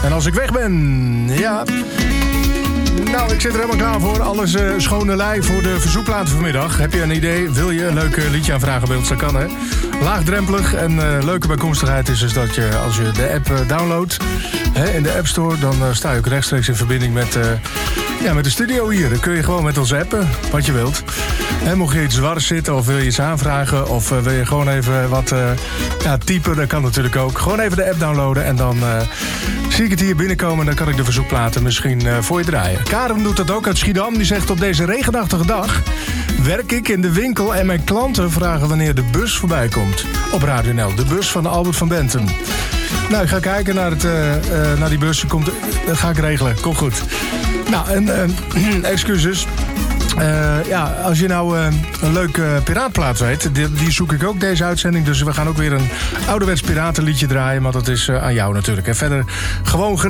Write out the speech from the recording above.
En als ik weg ben, ja... Nou, ik zit er helemaal klaar voor. Alles schone lei voor de verzoekplaten vanmiddag. Heb je een idee? Wil je een leuk liedje aanvragen bij ons? Dat kan, hè? Laagdrempelig en leuke bijkomstigheid is dus dat je, als je de app downloadt in de App Store, dan sta je ook rechtstreeks in verbinding met de studio hier. Dan kun je gewoon met ons appen, wat je wilt. Mocht je iets dwars zitten of wil je iets aanvragen of wil je gewoon even wat typen, dat kan natuurlijk ook. Gewoon even de app downloaden en dan zie ik het hier binnenkomen en dan kan ik de verzoekplaten misschien voor je draaien. Karen doet dat ook uit Schiedam. Die zegt: op deze regenachtige dag werk ik in de winkel en mijn klanten vragen wanneer de bus voorbij komt. Op Radio NL, de bus van Albert van Bentum. Nou, ik ga kijken naar die bus. Dat ga ik regelen. Komt goed. Nou, en excuses. Als je nou een leuk piraatplaat weet, die zoek ik ook deze uitzending. Dus we gaan ook weer een ouderwets piratenliedje draaien. Maar dat is aan jou natuurlijk. En verder gewoon